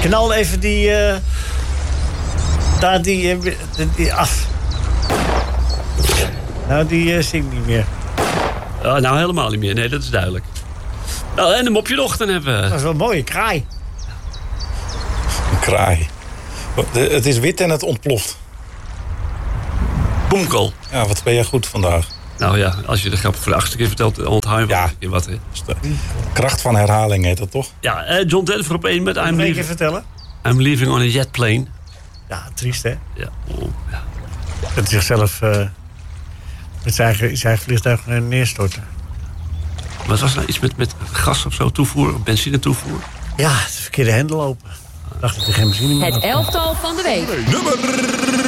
Knal even die... daar die af. Nou, die zingt niet meer. Nou, helemaal niet meer. Nee, dat is duidelijk. Nou, en een mopje nog, dan hebben we... Dat is wel een mooie kraai. Een kraai. Het is wit en het ontploft. Boemkel. Ja, wat ben jij goed vandaag. Nou ja, als je de grap voor de 8e keer vertelt, onthoud je wel een keer wat. Hè? Kracht van herhaling heet dat toch? Ja, John Denver op 1 met Een keer vertellen? I'm leaving on a jet plane. Ja, triest hè? Ja. Ja. Dat zichzelf met zijn eigen vliegtuig neerstorten. Maar was nou iets met gas of zo toevoer, benzine toevoer? Ja, de verkeerde hendel open. Dacht dat er geen benzine meer Het elftal van de week. Nummer